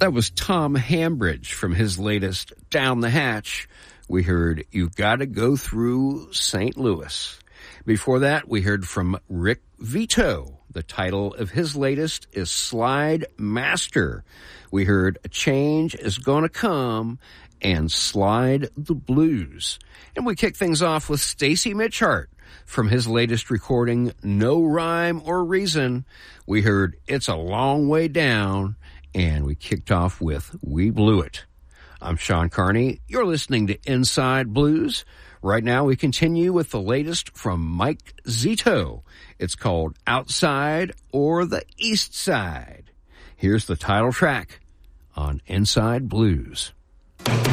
That was Tom Hambridge from his latest Down the Hatch. We heard You Gotta Go Through St. Louis. Before that, we heard from Rick Vito. The title of his latest is Slide Master. We heard A Change Is Gonna Come and Slide the Blues. And we kick things off with Stacy Mitchart. From his latest recording, No Rhyme or Reason, we heard It's a Long Way Down, and we kicked off with We Blew It. I'm Sean Carney. You're listening to Inside Blues. Right now we continue with the latest from Mike Zito. It's called Outside or the East Side. Here's the title track on Inside Blues.